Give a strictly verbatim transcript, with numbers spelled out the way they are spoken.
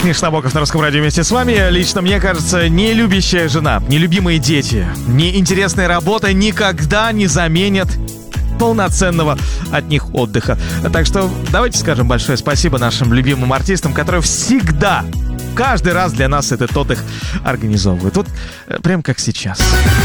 Миш Набоков на Русском радио вместе с вами. Лично мне кажется, нелюбящая жена, нелюбимые дети, неинтересная работа никогда не заменят полноценного от них отдыха. Так что давайте скажем большое спасибо нашим любимым артистам, которые всегда, каждый раз для нас этот отдых организовывают. Вот прям как сейчас.